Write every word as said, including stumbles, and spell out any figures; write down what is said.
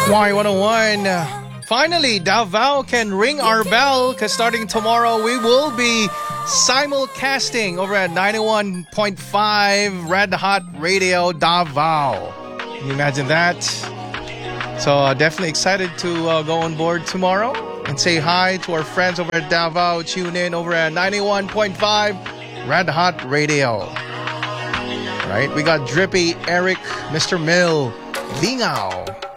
Y one oh one. Finally, Davao can ring our bell because starting tomorrow, we will be simulcasting over at ninety-one point five Red Hot Radio Davao. Can you imagine that? So uh, definitely excited to uh, go on board tomorrow and say hi to our friends over at Davao. Tune in over at ninety-one point five Red Hot Radio. Right? We got Drippy, Eric, Mister Mill, Lingao.